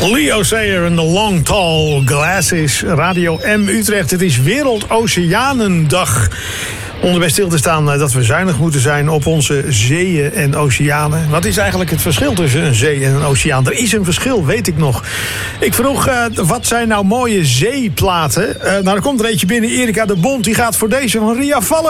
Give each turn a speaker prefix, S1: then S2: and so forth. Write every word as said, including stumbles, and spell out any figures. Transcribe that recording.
S1: Leo Sayer en de Long Tall Glasses. Radio M Utrecht. Het is Wereldoceanendag. Om erbij stil te staan dat we zuinig moeten zijn op onze zeeën en oceanen. Wat is eigenlijk het verschil tussen een zee en een oceaan? Er is een verschil, weet ik nog. Ik vroeg, uh, wat zijn nou mooie zeeplaten? Uh, nou, er komt er eentje binnen, Erika de Bond. Die gaat voor deze van Ria Vallen.